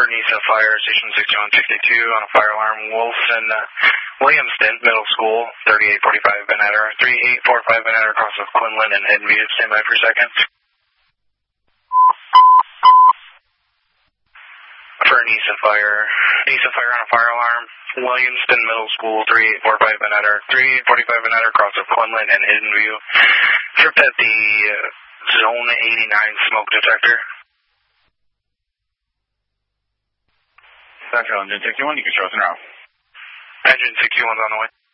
NISA Fire Station 6162 on a fire alarm. Wilson Williamston Middle School, 3845 Van Etter, 3845 Van Etter across of Quinlan and Hiddenview. Stand by for seconds. For NISA Fire on a fire alarm. Williamston Middle School, 3845 Van Etter, 3845 Van Etter across of Quinlan and Hiddenview. Tripped at the Zone 89 smoke detector. Central Engine 61, you can show us now. Engine 61's on the way.